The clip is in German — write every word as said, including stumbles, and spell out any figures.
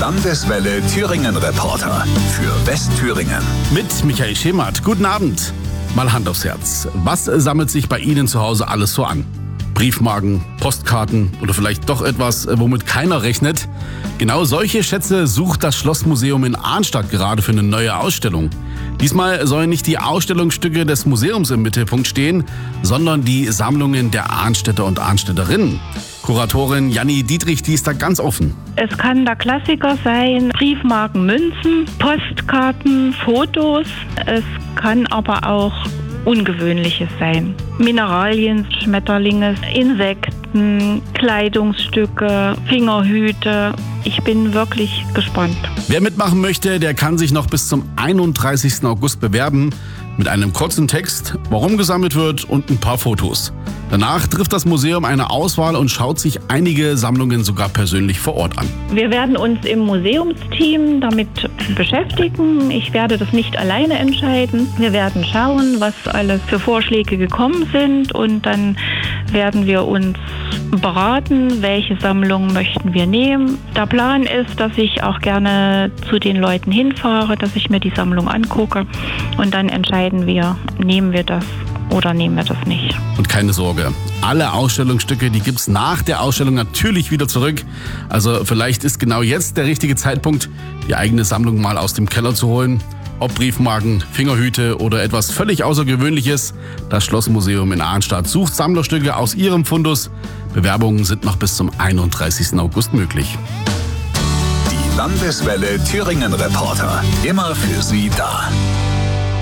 Landeswelle Thüringen Reporter für Westthüringen. Mit Michael Schemert. Guten Abend. Mal Hand aufs Herz. Was sammelt sich bei Ihnen zu Hause alles so an? Briefmarken, Postkarten oder vielleicht doch etwas, womit keiner rechnet? Genau solche Schätze sucht das Schlossmuseum in Arnstadt gerade für eine neue Ausstellung. Diesmal sollen nicht die Ausstellungsstücke des Museums im Mittelpunkt stehen, sondern die Sammlungen der Arnstädter und Arnstädterinnen. Kuratorin Janni Dietrich, die ist da ganz offen. Es kann der Klassiker sein, Briefmarken, Münzen, Postkarten, Fotos. Es kann aber auch Ungewöhnliches sein. Mineralien, Schmetterlinge, Insekten, Kleidungsstücke, Fingerhüte. Ich bin wirklich gespannt. Wer mitmachen möchte, der kann sich noch bis zum einunddreißigsten August bewerben mit einem kurzen Text, warum gesammelt wird und ein paar Fotos. Danach trifft das Museum eine Auswahl und schaut sich einige Sammlungen sogar persönlich vor Ort an. Wir werden uns im Museumsteam damit beschäftigen. Ich werde das nicht alleine entscheiden. Wir werden schauen, was alles für Vorschläge gekommen sind und dann werden wir uns beraten, welche Sammlungen möchten wir nehmen. Der Plan ist, dass ich auch gerne zu den Leuten hinfahre, dass ich mir die Sammlung angucke und dann entscheiden wir, nehmen wir das oder nehmen wir das nicht. Und keine Sorge, alle Ausstellungsstücke, die gibt's nach der Ausstellung natürlich wieder zurück. Also vielleicht ist genau jetzt der richtige Zeitpunkt, die eigene Sammlung mal aus dem Keller zu holen. Ob Briefmarken, Fingerhüte oder etwas völlig Außergewöhnliches, das Schlossmuseum in Arnstadt sucht Sammlerstücke aus ihrem Fundus. Bewerbungen sind noch bis zum einunddreißigsten August möglich. Die Landeswelle Thüringen Reporter, immer für Sie da.